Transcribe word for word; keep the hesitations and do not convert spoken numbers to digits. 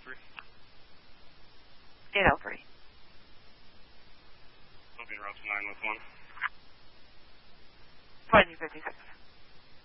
three. eight oh three. It'll be route nine with one. twenty fifty-six.